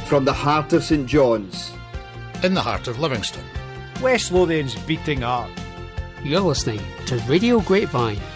From the heart of St John's. In the heart of Livingston. West Lothian's beating heart. You're listening to Radio Grapevine